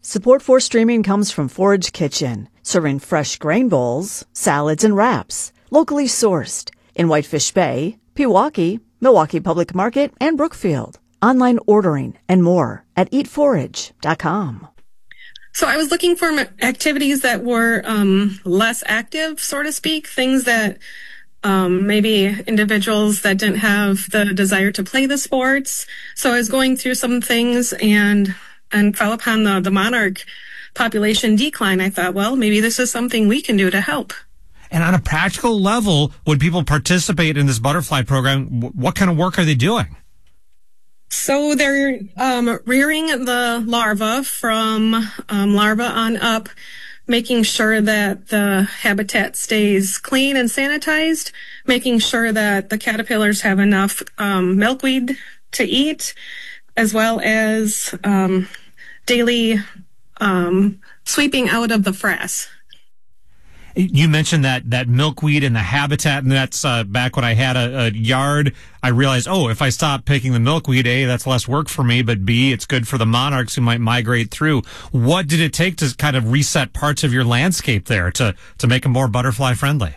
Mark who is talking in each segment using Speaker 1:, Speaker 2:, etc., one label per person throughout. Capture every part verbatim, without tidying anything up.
Speaker 1: Support for streaming comes from Forage Kitchen, serving fresh grain bowls, salads, and wraps, locally sourced in Whitefish Bay, Pewaukee, Milwaukee Public Market, and Brookfield. Online ordering and more at eat forage dot com.
Speaker 2: So I was looking for activities that were um, less active, so to speak, things that um, maybe individuals that didn't have the desire to play the sports. So I was going through some things and and fell upon the, the monarch population decline. I thought, well, maybe this is something we can do to help.
Speaker 3: And on a practical level, when people participate in this butterfly program, what kind of work are they doing?
Speaker 2: So they're um, rearing the larva from um, larva on up, making sure that the habitat stays clean and sanitized, making sure that the caterpillars have enough um, milkweed to eat, as well as um, daily um, sweeping out of the frass.
Speaker 3: You mentioned that that milkweed and the habitat, and that's uh, back when I had a, a yard. I realized, oh, if I stop picking the milkweed, A, that's less work for me, but B, it's good for the monarchs who might migrate through. What did it take to kind of reset parts of your landscape there to, to make them more butterfly friendly?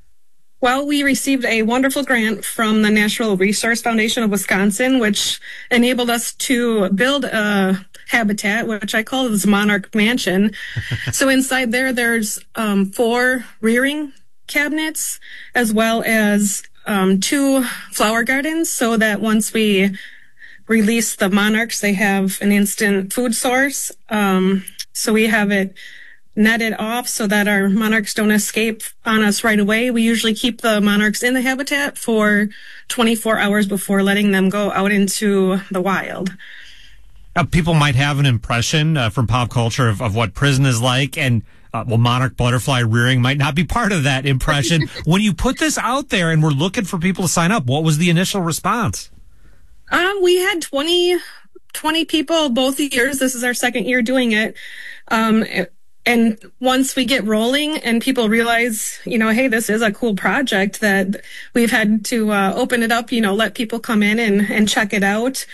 Speaker 2: Well, we received a wonderful grant from the Natural Resource Foundation of Wisconsin, which enabled us to build a habitat, which I call this Monarch Mansion. So inside there, there's um, four rearing cabinets, as well as um, two flower gardens, so that once we release the monarchs, they have an instant food source. Um, so we have it netted off so that our monarchs don't escape on us right away. We usually keep the monarchs in the habitat for twenty-four hours before letting them go out into the wild.
Speaker 3: Uh, people might have an impression uh, from pop culture of, of what prison is like, and uh, well, monarch butterfly rearing might not be part of that impression. When you put this out there and we're looking for people to sign up, what was the initial response?
Speaker 2: Um, we had twenty, twenty people both years. This is our second year doing it. Um, it And once we get rolling and people realize, you know, hey, this is a cool project, that we've had to uh, open it up, you know, let people come in and, and check it out.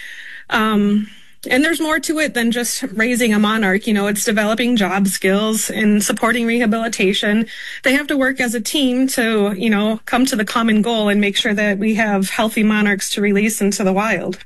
Speaker 2: Um, and there's more to it than just raising a monarch. You know, it's developing job skills and supporting rehabilitation. They have to work as a team to, you know, come to the common goal and make sure that we have healthy monarchs to release into the wild.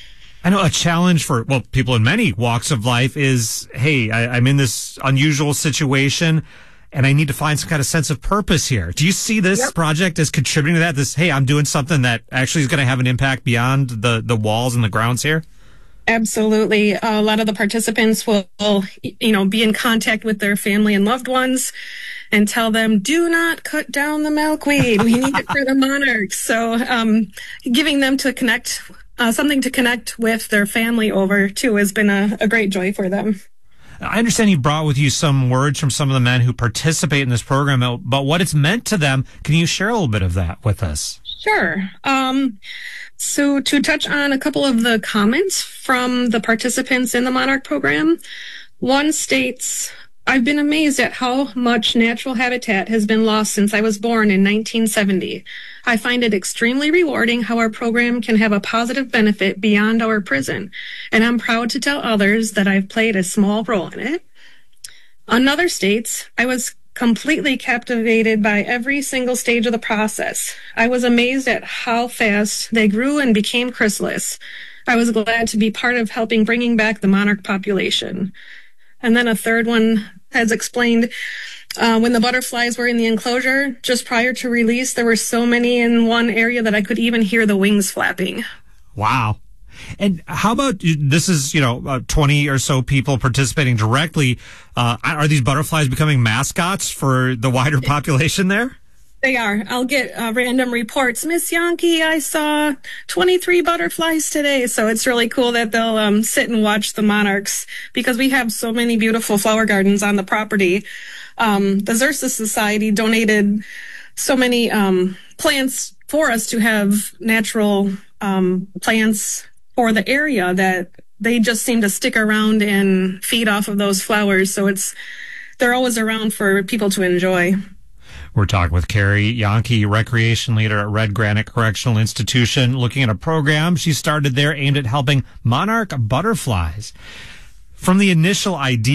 Speaker 3: I know a challenge for, well, people in many walks of life is, hey, I, I'm in this unusual situation and I need to find some kind of sense of purpose here. Do you see this yep. project as contributing to that? This, hey, I'm doing something that actually is going to have an impact beyond the, the walls and the grounds here?
Speaker 2: Absolutely. Uh, a lot of the participants will, you know, be in contact with their family and loved ones and tell them, do not cut down the milkweed. We need it for the monarchs. So um, giving them to connect Uh, something to connect with their family over, too, has been a, a great joy for them.
Speaker 3: I understand you brought with you some words from some of the men who participate in this program, but what it's meant to them. Can you share a little bit of that with us?
Speaker 2: Sure. Um, so to touch on a couple of the comments from the participants in the Monarch program, one states, I've been amazed at how much natural habitat has been lost since I was born in nineteen seventy. I find it extremely rewarding how our program can have a positive benefit beyond our prison, and I'm proud to tell others that I've played a small role in it. Another states, I was completely captivated by every single stage of the process. I was amazed at how fast they grew and became chrysalis. I was glad to be part of helping bringing back the monarch population. And then a third one has explained, uh, when the butterflies were in the enclosure, just prior to release, there were so many in one area that I could even hear the wings flapping.
Speaker 3: Wow. And how about, this is, you know, uh, twenty or so people participating directly. Uh, are these butterflies becoming mascots for the wider population there?
Speaker 2: They are. I'll get uh, random reports. Miss Yankee, I saw twenty-three butterflies today. So it's really cool that they'll um, sit and watch the monarchs, because we have so many beautiful flower gardens on the property. Um, the Xerces Society donated so many um, plants for us to have natural um, plants for the area that they just seem to stick around and feed off of those flowers. So it's they're always around for people to enjoy.
Speaker 3: We're talking with Carrie Yankee, recreation leader at Red Granite Correctional Institution, looking at a program she started there aimed at helping monarch butterflies. From the initial idea